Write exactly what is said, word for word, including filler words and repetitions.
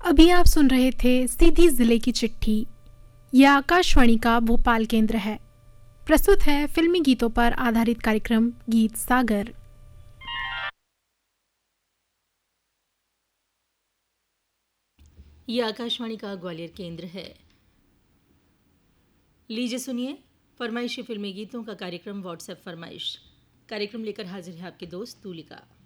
अभी आप सुन रहे थे सीधी जिले की चिट्ठी। यह आकाशवाणी का भोपाल केंद्र है। प्रस्तुत है फिल्मी गीतों पर आधारित कार्यक्रम गीत सागर। यह आकाशवाणी का ग्वालियर केंद्र है। लीजिए सुनिए फरमाइशी फिल्मी गीतों का कार्यक्रम व्हाट्सएप फरमाइश। कार्यक्रम लेकर हाजिर है आपके दोस्त तूलिका।